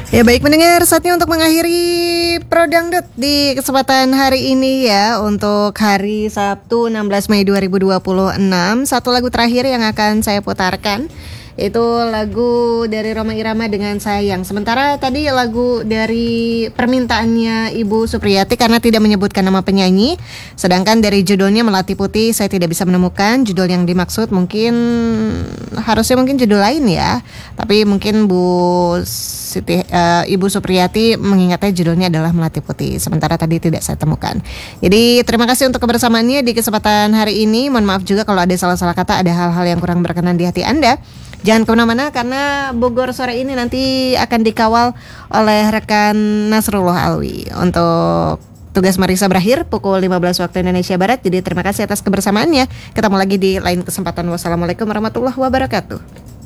Ya baik pendengar, saatnya untuk mengakhiri Pro Dangdut di kesempatan hari ini ya. Untuk hari Sabtu 16 Mei 2026, satu lagu terakhir yang akan saya putarkan itu lagu dari Rhoma Irama dengan Sayang. Sementara tadi lagu dari permintaannya Ibu Supriyati karena tidak menyebutkan nama penyanyi. Sedangkan dari judulnya Melati Putih saya tidak bisa menemukan judul yang dimaksud. Harusnya mungkin judul lain ya. Tapi mungkin Ibu Supriyati mengingatnya judulnya adalah Melati Putih. Sementara tadi tidak saya temukan. Jadi terima kasih untuk kebersamaannya di kesempatan hari ini. Mohon maaf juga kalau ada salah-salah kata, ada hal-hal yang kurang berkenan di hati Anda. Jangan kemana-mana karena Bogor sore ini nanti akan dikawal oleh rekan Nasrullah Alwi. Untuk tugas Marisa berakhir pukul 15 waktu Indonesia Barat. Jadi terima kasih atas kebersamaannya. Ketemu lagi di lain kesempatan. Wassalamualaikum warahmatullahi wabarakatuh.